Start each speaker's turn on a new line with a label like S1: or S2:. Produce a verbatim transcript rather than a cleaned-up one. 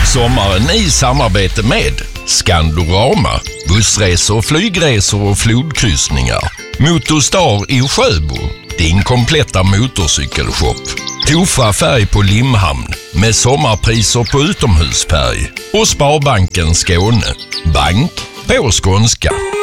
S1: Sommaren i samarbete med Skandorama, bussresor, flygresor och flodkryssningar. Motorstar i Sjöbo, din kompletta motorcykelshop. Tofa färg på Limhamn med sommarpriser på utomhusfärg. Och Sparbanken Skåne, bank på skånska.